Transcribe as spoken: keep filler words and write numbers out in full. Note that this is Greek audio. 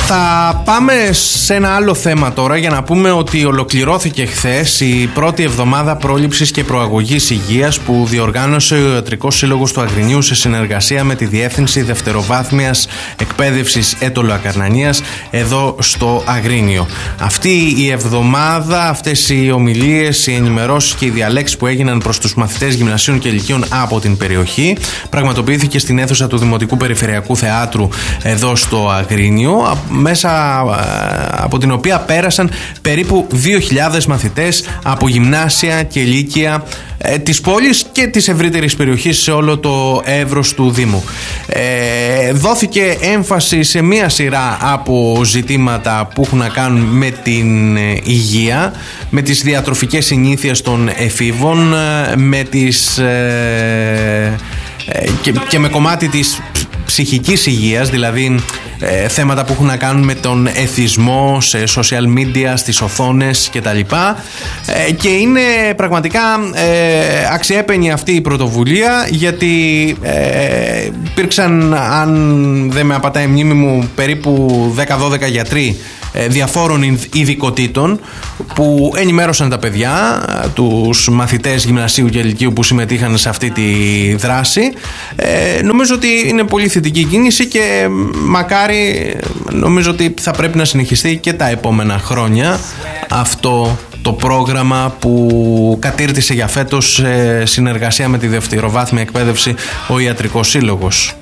Θα πάμε σε ένα άλλο θέμα τώρα για να πούμε ότι ολοκληρώθηκε χθες η πρώτη εβδομάδα πρόληψης και προαγωγής υγείας που διοργάνωσε ο Ιατρικός Σύλλογος του Αγρινίου σε συνεργασία με τη Διεύθυνση Δευτεροβάθμιας Εκπαίδευσης Έτολου Ακαρνανίας εδώ στο Αγρίνιο. Αυτή η εβδομάδα, αυτές οι ομιλίες, οι ενημερώσεις και οι διαλέξεις που έγιναν προς τους μαθητές γυμνασίων και λυκείων από την περιοχή πραγματοποιήθηκε στην αίθουσα του Δημοτικού Περιφερειακού Θεάτρου εδώ στο Αγρίνιο, μέσα από την οποία πέρασαν περίπου δύο χιλιάδες μαθητές από γυμνάσια και λύκεια ε, της πόλης και της ευρύτερης περιοχής σε όλο το εύρος του Δήμου. Ε, δόθηκε έμφαση σε μία σειρά από ζητήματα που έχουν να κάνουν με την υγεία, με τις διατροφικές συνήθειες των εφήβων, με τις, ε, ε, και, και με κομμάτι της ψυχικής υγείας, δηλαδή ε, θέματα που έχουν να κάνουν με τον εθισμό σε social media, στις οθόνες κτλ. Ε, και είναι πραγματικά ε, αξιέπαινη αυτή η πρωτοβουλία, γιατί ε, υπήρξαν, αν δεν με απατάει η μνήμη μου, περίπου δέκα δώδεκα γιατροί διαφόρων ειδικοτήτων που ενημέρωσαν τα παιδιά, τους μαθητές γυμνασίου και λυκείου που συμμετείχαν σε αυτή τη δράση. Ε, νομίζω ότι είναι πολύ θετική κίνηση και μακάρι, νομίζω ότι θα πρέπει να συνεχιστεί και τα επόμενα χρόνια αυτό το πρόγραμμα που κατήρτισε για φέτος σε συνεργασία με τη Δευτεροβάθμια Εκπαίδευση ο Ιατρικός Σύλλογος.